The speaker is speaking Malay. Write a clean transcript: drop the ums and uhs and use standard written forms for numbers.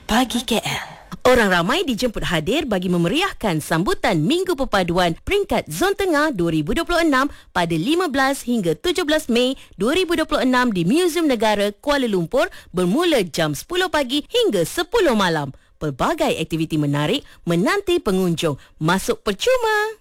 Pagi KL. Orang ramai dijemput hadir bagi memeriahkan sambutan Minggu Perpaduan peringkat Zon Tengah 2026 pada 15 hingga 17 Mei 2026 di Muzium Negara Kuala Lumpur bermula jam 10 pagi hingga 10 malam. Pelbagai aktiviti menarik menanti pengunjung. Masuk percuma.